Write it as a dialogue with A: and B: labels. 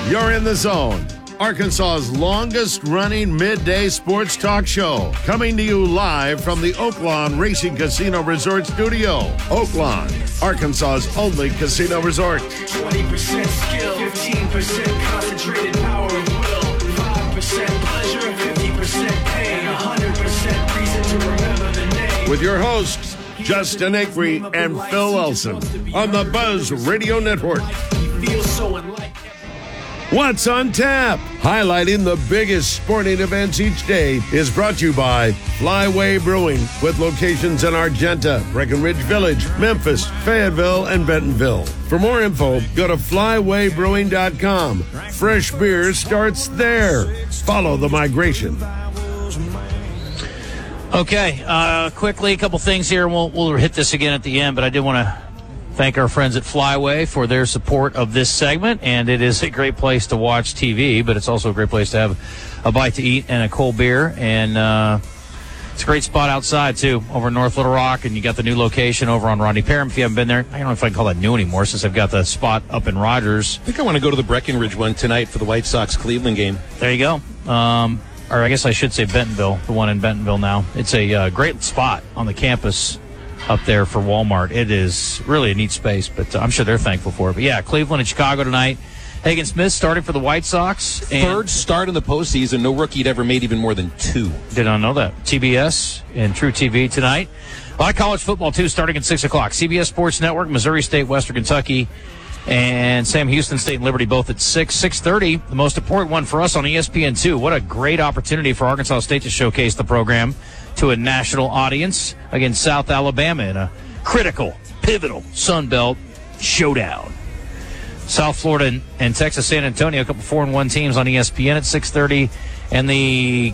A: You're in the zone. Arkansas's longest-running midday sports talk show. Coming to you live from the Oaklawn Racing Casino Resort Studio. Oaklawn, Arkansas's only casino resort.
B: 20% skill, 15% concentrated power of will, 5% pleasure, 50% pain, 100% reason to remember the name.
A: With your hosts, Justin Acree and Phil Elson on the Buzz Radio Network.
B: He feels so enlightened.
A: What's on Tap? Highlighting the biggest sporting events each day is brought to you by Flyway Brewing, with locations in Argenta, Breckenridge Village, Memphis, Fayetteville, and Bentonville. For more info, go to flywaybrewing.com. Fresh beer starts there. Follow the migration.
C: Okay, quickly, a couple things here. We'll hit this again at the end, but I did want to thank our friends at Flyway for their support of this segment, and it is a great place to watch TV, but it's also a great place to have a bite to eat and a cold beer, and it's a great spot outside, too, over in North Little Rock, and you got the new location over on Rodney Parham. If you haven't been there, I don't know if I can call that new anymore since I've got the spot up in Rogers.
D: I think I want to go to the Breckenridge one tonight for the White Sox-Cleveland game.
C: There you go. Or I guess I should say Bentonville, the one in Bentonville now. It's a great spot on the campus up there for Walmart. It is really a neat space, but I'm sure they're thankful for it. But yeah, Cleveland and Chicago tonight. Hagen Smith starting for the White Sox.
D: Third start in the postseason. No rookie had ever made even more than 2.
C: Did not know that. TBS and True TV tonight. A lot of college football, too, starting at 6 o'clock. CBS Sports Network, Missouri State, Western Kentucky, and Sam Houston State and Liberty both at 6. 6:30, the most important one for us on ESPN2. What a great opportunity for Arkansas State to showcase the program to a national audience against South Alabama in a critical, pivotal Sun Belt showdown. South Florida and Texas San Antonio, a couple 4-1 teams on ESPN at 6:30, and the